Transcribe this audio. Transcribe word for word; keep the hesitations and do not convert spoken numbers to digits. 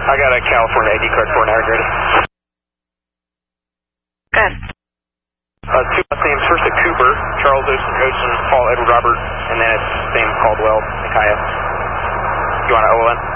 I got a California I D card for an hour ready. Good. Uh, two last names, first at Cooper, Charles Ocean, Ocean, Paul Edward Robert, and then it's same Caldwell, Micaiah. You want to O N?